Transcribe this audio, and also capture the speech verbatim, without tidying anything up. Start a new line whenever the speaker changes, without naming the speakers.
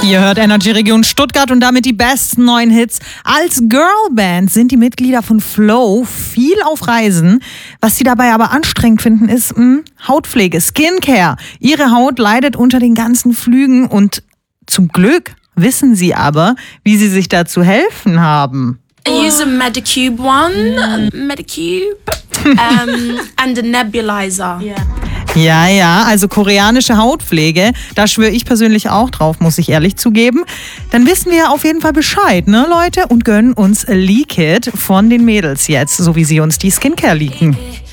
Ihr hört Energy Region Stuttgart und damit die besten neuen Hits. Als Girlband sind die Mitglieder von Flow viel auf Reisen. Was sie dabei aber anstrengend finden, ist mh, Hautpflege, Skincare. Ihre Haut leidet unter den ganzen Flügen und zum Glück wissen sie aber, wie sie sich da zu helfen haben.
I use a Medicube one, mm. Medicube, um, and a nebulizer.
Yeah. Ja, ja, also koreanische Hautpflege, da schwöre ich persönlich auch drauf, muss ich ehrlich zugeben. Dann wissen wir auf jeden Fall Bescheid, ne Leute? Und gönnen uns Leak It von den Mädels jetzt, so wie sie uns die Skincare leaken.